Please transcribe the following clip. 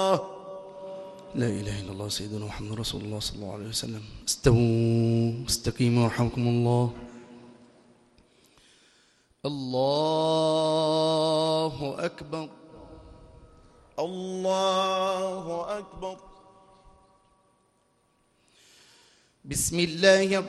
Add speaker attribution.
Speaker 1: لا إله إلا الله سيدنا محمد رسول الله صلى الله عليه وسلم. استووا استقيموا رحمكم الله. الله أكبر.
Speaker 2: الله أكبر.
Speaker 1: بسم الله